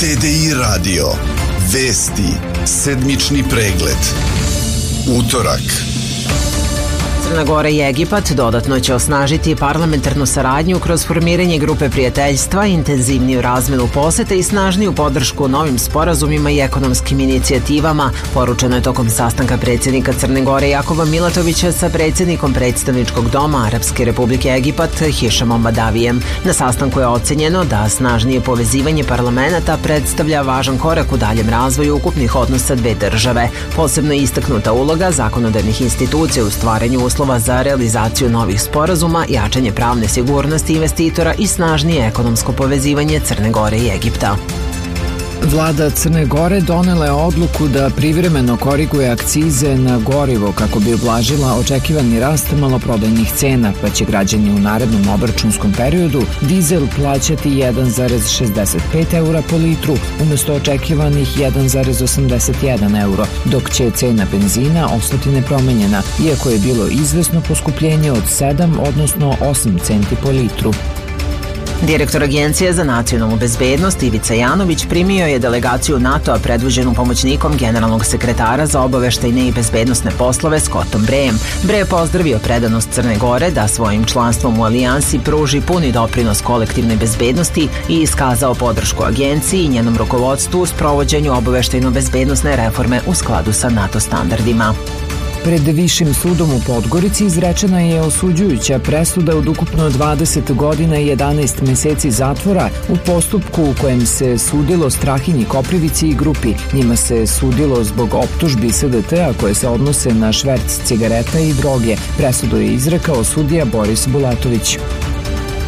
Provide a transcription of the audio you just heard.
TDI radio. Vesti. Sedmični pregled. Utorak. Crna Gora i Egipat dodatno će osnažiti parlamentarnu saradnju kroz formiranje grupe prijateljstva, intenzivniju razmenu posete i snažniju podršku novim sporazumima i ekonomskim inicijativama, poručeno je tokom sastanka predsjednika Crne Gore Jakova Milatovića sa predsjednikom predstavničkog doma Arapske Republike Egipat Hišamom Badavijem. Na sastanku je ocenjeno da snažnije povezivanje parlamenta predstavlja važan korak u daljem razvoju ukupnih odnosa dve države. Posebno je istaknuta uloga zakonodavnih institucija u stvaranju uslova za realizaciju novih sporazuma, jačanje pravne sigurnosti investitora i snažnije ekonomsko povezivanje Crne Gore i Egipta. Vlada Crne Gore donela je odluku da privremeno koriguje akcize na gorivo kako bi ublažila očekivani rast maloprodajnih cena, pa će građani u narednom obračunskom periodu dizel plaćati 1,65 eura po litru umesto očekivanih 1,81 euro, dok će cena benzina ostati nepromenjena, iako je bilo izvesno poskupljenje od 7, odnosno 8 centi po litru. Direktor Agencije za nacionalnu bezbednost Ivica Janović primio je delegaciju NATO-a predvođenu pomoćnikom generalnog sekretara za obaveštajne i bezbednosne poslove Scottom Brejem. Brej je pozdravio predanost Crne Gore da svojim članstvom u alijansi pruži puni doprinos kolektivnoj bezbednosti i iskazao podršku agenciji i njenom rukovodstvu u sprovođenju obaveštajno-bezbednosne reforme u skladu sa NATO standardima. Pred Višim sudom u Podgorici izrečena je osuđujuća presuda od ukupno 20 godina i 11 meseci zatvora u postupku u kojem se sudilo Strahinji Koprivici i grupi. Njima se sudilo zbog optužbi SDT-a koje se odnose na šverc cigareta i droge. Presudu je izrekao sudija Boris Bulatović.